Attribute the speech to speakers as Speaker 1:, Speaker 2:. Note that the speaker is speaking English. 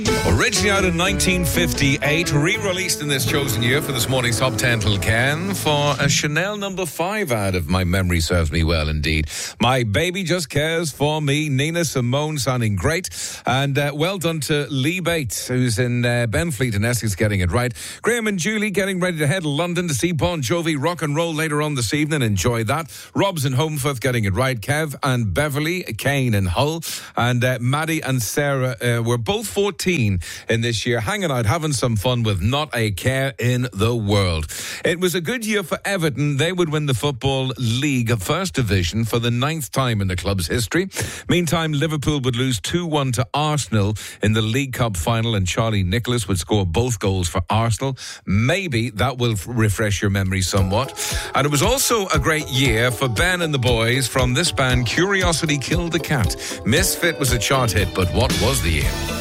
Speaker 1: Originally out in 1958, re-released in this chosen year for this morning's Top 10 till Ken for a Chanel number 5 ad, if my memory serves me well indeed. My Baby Just Cares for Me, Nina Simone sounding great. And well done to Lee Bates, who's in Benfleet in Essex, getting it right. Graham and Julie getting ready to head to London to see Bon Jovi rock and roll later on this evening. Enjoy that. Rob's in Homeforth getting it right. Kev and Beverly, Kane and Hull. And Maddie and Sarah were both 14 in this year, hanging out, having some fun with not a care in the world. It was a good year for Everton. They would win the Football League First Division for the 9th time in the club's history. Meantime, Liverpool would lose 2-1 to Arsenal in the League Cup final, and Charlie Nicholas would score both goals for Arsenal. Maybe that will refresh your memory somewhat. And it was also a great year for Ben and the boys from this band, Curiosity Killed the Cat. Misfit was a chart hit, but what was the year?